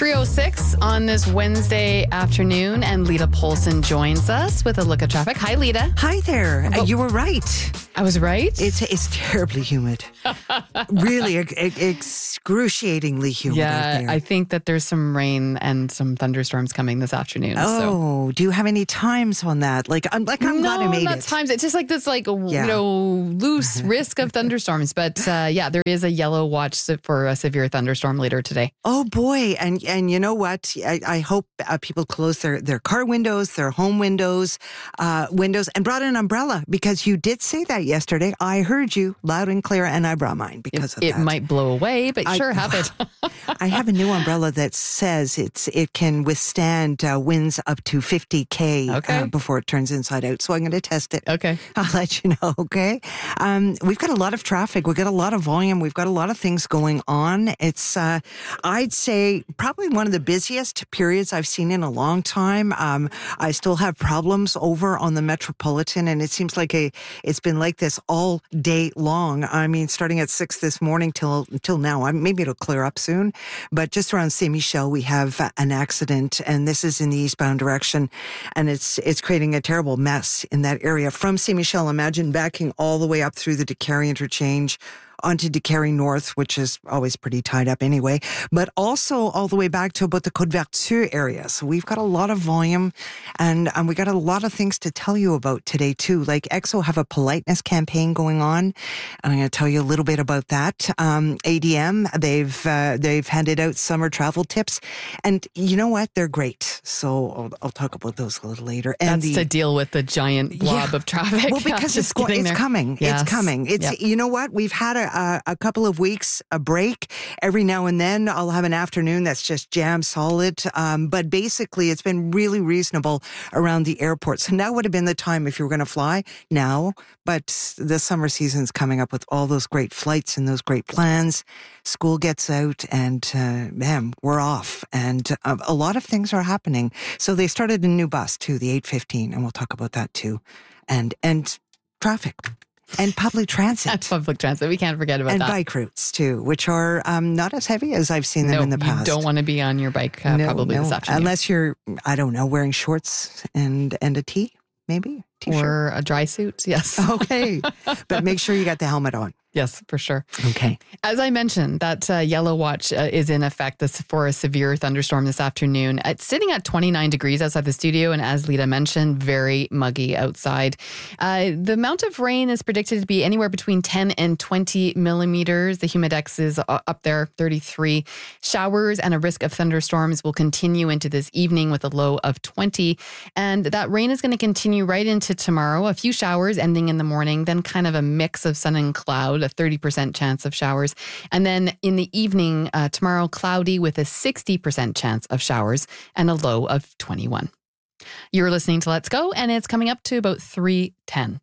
3:06 on this Wednesday afternoon, and Lita Polson joins us with a look at traffic. Hi, Lita. Hi there. You were right. I was right? It's terribly humid. Really excruciatingly humid out there. I think that there's some rain and some thunderstorms coming this afternoon. Do you have any times on that? I'm glad I made not it. times. It's just like this, loose risk of thunderstorms. But there is a yellow watch for a severe thunderstorm later today. Oh boy! And you know what? I hope people close their car windows, their home windows, and brought an umbrella, because you did say that yesterday. I heard you loud and clear, and I brought mine because of that. It might blow away, but have it. I have a new umbrella that says it can withstand winds up to 50 before it turns inside out. So I'm going to test it. Okay. I'll let you know, okay? We've got a lot of traffic. We've got a lot of volume. We've got a lot of things going on. It's, I'd say, probably one of the busiest periods I've seen in a long time. I still have problems over on the Metropolitan, and it seems like it's been like this all day long. I mean, starting at 6 this morning till now. Maybe it'll clear up soon, but just around Saint Michel, we have an accident, and this is in the eastbound direction, and it's creating a terrible mess in that area. From Saint Michel, imagine backing all the way up through the Décarie interchange onto Décarie North, which is always pretty tied up anyway, but also all the way back to about the Côte Vertu area. So we've got a lot of volume, and we got a lot of things to tell you about today too. Like EXO have a politeness campaign going on, and I'm going to tell you a little bit about that. ADM, they've handed out summer travel tips, and you know what? They're great. So I'll talk about those a little later. And that's to deal with the giant blob of traffic. Well, because it's coming. Yes. It's coming. You know what? We've had a couple of weeks, a break. Every now and then I'll have an afternoon that's just jam solid. But basically it's been really reasonable around the airport. So now would have been the time if you were going to fly now. But the summer season's coming up with all those great flights and those great plans. School gets out, and we're off. And a lot of things are happening. So they started a new bus too, the 815, and we'll talk about that too. And traffic. And public transit. That's public transit. We can't forget about that. And bike routes, too, which are not as heavy as I've seen them in the past. You don't want to be on your bike probably this afternoon. Unless you're, I don't know, wearing shorts and a tee, maybe? T-shirt. Or a dry suit, yes. Okay. But make sure you got the helmet on. Yes, for sure. Okay. As I mentioned, that yellow watch is in effect for a severe thunderstorm this afternoon. It's sitting at 29 degrees outside the studio, and as Lita mentioned, very muggy outside. The amount of rain is predicted to be anywhere between 10 and 20 millimeters. The humidex is up there, 33. Showers and a risk of thunderstorms will continue into this evening with a low of 20. And that rain is going to continue right into tomorrow. A few showers ending in the morning, then kind of a mix of sun and cloud, a 30% chance of showers. And then in the evening, tomorrow, cloudy with a 60% chance of showers and a low of 21. You're listening to Let's Go, and it's coming up to about 3:10.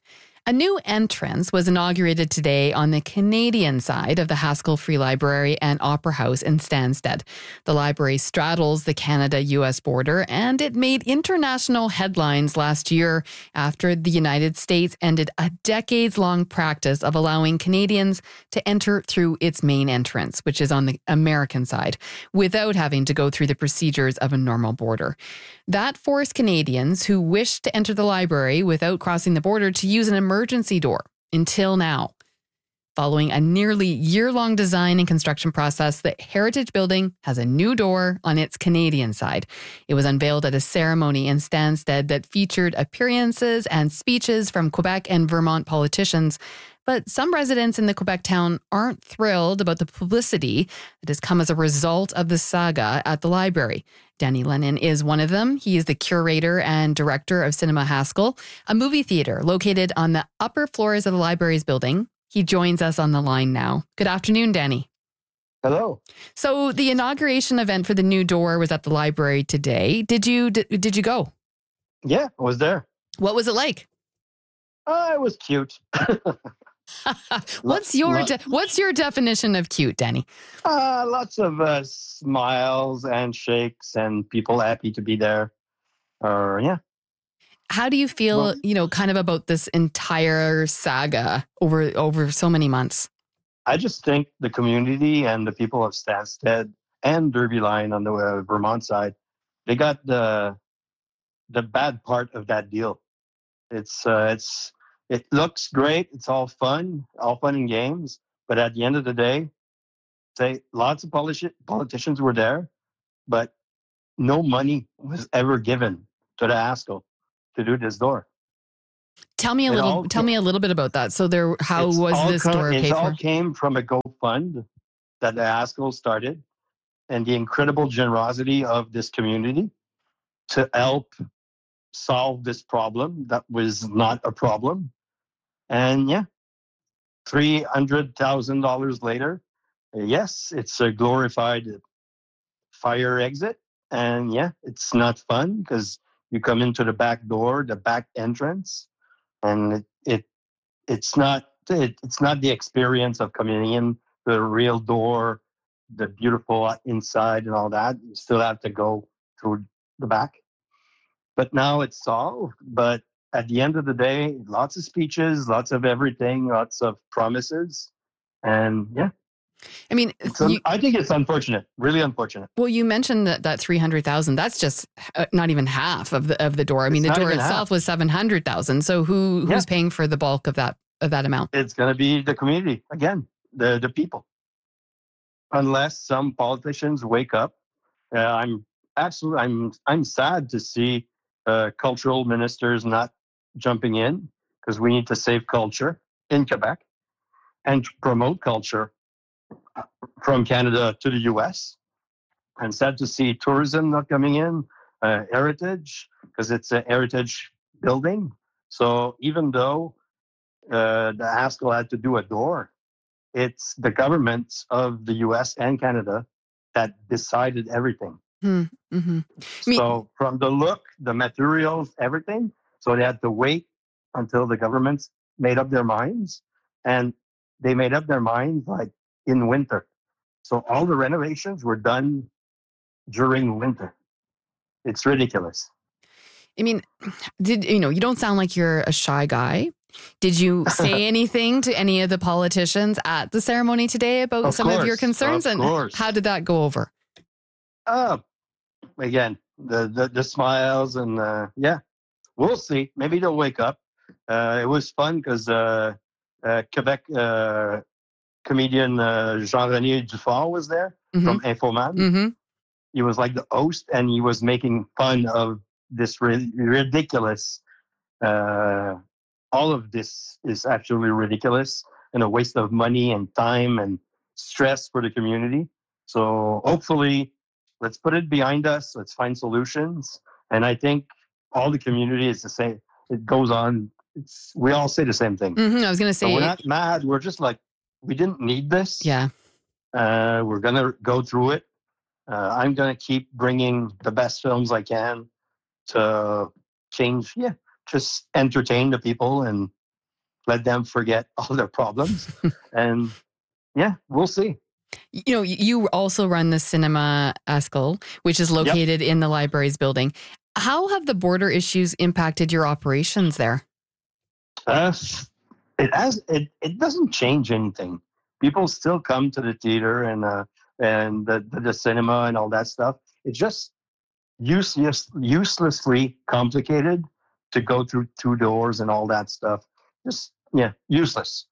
A new entrance was inaugurated today on the Canadian side of the Haskell Free Library and Opera House in Stansted. The library straddles the Canada-US border, and it made international headlines last year after the United States ended a decades-long practice of allowing Canadians to enter through its main entrance, which is on the American side, without having to go through the procedures of a normal border. That forced Canadians who wished to enter the library without crossing the border to use an emergency door until now. Following a nearly year-long design and construction process, the Heritage Building has a new door on its Canadian side. It was unveiled at a ceremony in Stansted that featured appearances and speeches from Quebec and Vermont politicians. But some residents in the Quebec town aren't thrilled about the publicity that has come as a result of the saga at the library. Danny Lennon is one of them. He is the curator and director of Cinema Haskell, a movie theater located on the upper floors of the library's building. He joins us on the line now. Good afternoon, Danny. Hello. So the inauguration event for the new door was at the library today. Did you go? Yeah, I was there. What was it like? It was cute. What's your definition of cute, Danny? Lots of smiles and shakes and people happy to be there. Yeah. How do you feel, kind of about this entire saga over so many months? I just think the community and the people of Stansted and Derby Line on the Vermont side, they got the bad part of that deal. It looks great. It's all fun and games. But at the end of the day, say lots of politicians were there, but no money was ever given to the Haskell to do this door. Tell me a little bit about that. So how was this door paid for? It all came from a GoFund that the Haskell started, and the incredible generosity of this community to help solve this problem that was not a problem. And yeah, $300,000 later, yes, it's a glorified fire exit. And yeah, it's not fun because you come into the back door, the back entrance, and it's not the experience of coming in the real door, the beautiful inside and all that. You still have to go through the back. But now it's solved. But at the end of the day, lots of speeches, lots of everything, lots of promises. And yeah. I mean, I think it's unfortunate, really unfortunate. Well, you mentioned that 300,000. That's just not even half of the door. I mean, the door itself was 700,000. So who's paying for the bulk of that amount? It's going to be the community again, the people. Unless some politicians wake up, I'm sad to see cultural ministers not jumping in, because we need to save culture in Quebec and promote culture from Canada to the US. I'm sad to see tourism not coming in, heritage, because it's a heritage building. So even though the Haskell had to do a door, it's the governments of the US and Canada that decided everything. Mm-hmm. So from the look, the materials, everything. So they had to wait until the governments made up their minds, and they made up their minds like in winter. So all the renovations were done during winter. It's ridiculous. I mean, you don't sound like you're a shy guy. Did you say anything to any of the politicians at the ceremony today about of your concerns? And how did that go over? Again, the smiles and yeah, we'll see. Maybe they'll wake up. It was fun because Quebec comedian Jean-René Dufort was there from Infoman. Mm-hmm. He was like the host, and he was making fun of this ridiculous. All of this is actually ridiculous and a waste of money and time and stress for the community. So hopefully, let's put it behind us. Let's find solutions. And I think all the community is the same. It goes on. We all say the same thing. Mm-hmm. I was going to say, so we're not mad. We're just like, we didn't need this. Yeah. We're going to go through it. I'm going to keep bringing the best films I can to change. Yeah. Just entertain the people and let them forget all their problems. And yeah, we'll see. You also run the Cinema Haskell, which is located in the library's building. How have the border issues impacted your operations there? It doesn't change anything. People still come to the theater and the cinema and all that stuff. It's just uselessly complicated to go through 2 doors and all that stuff. Just useless.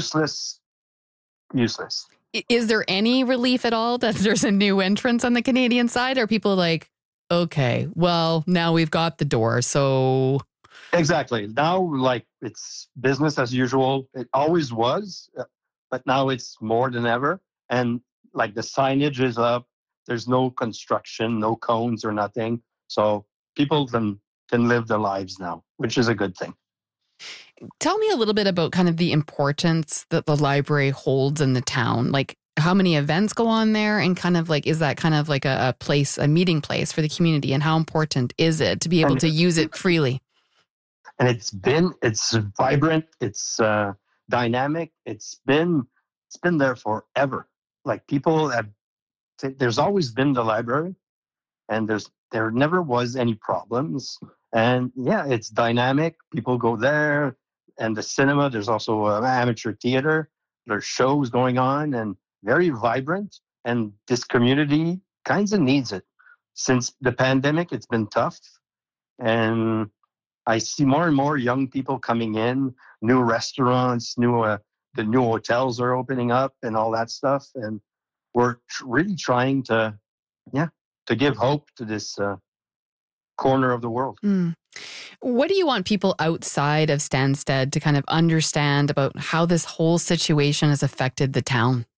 Is there any relief at all that there's a new entrance on the Canadian side? Are people like, okay, well, now we've got the door, so... Exactly. Now, like, it's business as usual. It always was, but now it's more than ever. And, like, the signage is up. There's no construction, no cones or nothing. So people can live their lives now, which is a good thing. Tell me a little bit about kind of the importance that the library holds in the town. Like, how many events go on there, and kind of like, is that kind of like a meeting place for the community, and how important is it to be able to use it freely? And it's vibrant, it's dynamic, it's been there forever. Like, there's always been the library, and there never was any problems. And yeah, it's dynamic. People go there, and the cinema. There's also amateur theater. There's shows going on, and very vibrant. And this community kind of needs it. Since the pandemic, it's been tough. And I see more and more young people coming in, new restaurants, the new hotels are opening up and all that stuff. And we're really trying to give hope to this corner of the world. Mm. What do you want people outside of Stansted to kind of understand about how this whole situation has affected the town?